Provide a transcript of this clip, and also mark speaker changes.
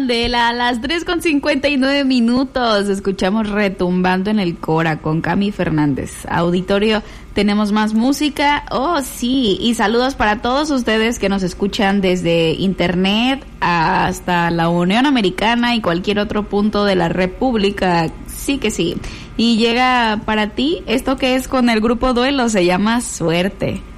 Speaker 1: Candela, a las 3:59 escuchamos Retumbando en el Cora con Cami Fernández. Auditorio, tenemos más música. Oh, sí, y saludos para todos ustedes que nos escuchan desde internet hasta la Unión Americana y cualquier otro punto de la República. Sí que sí. Y llega para ti esto que es con el grupo Duelo, se llama Suerte.